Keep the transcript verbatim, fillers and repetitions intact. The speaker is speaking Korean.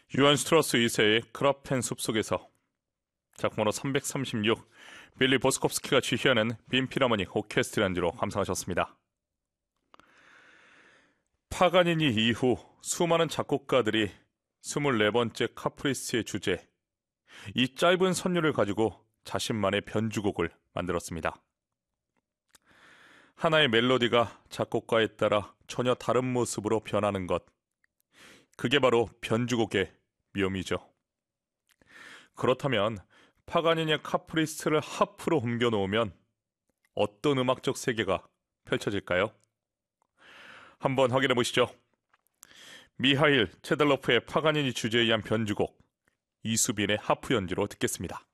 유한 스트라스 이 세의 크라펜 숲속에서 작품번호 삼백삼십육 빌리 보스콥스키가 지휘하는 빈 필하모닉 오케스트라 연주로 감상하셨습니다. 파가니니 이후 수많은 작곡가들이 스물네 번째 카프리스의 주제, 이 짧은 선율을 가지고 자신만의 변주곡을 만들었습니다. 하나의 멜로디가 작곡가에 따라 전혀 다른 모습으로 변하는 것, 그게 바로 변주곡의 묘미죠. 그렇다면 파가니니의 카프리스를 하프로 옮겨놓으면 어떤 음악적 세계가 펼쳐질까요? 한번 확인해 보시죠. 미하일 체달로프의 파가니니 주제에 의한 변주곡, 이수빈의 하프 연주로 듣겠습니다.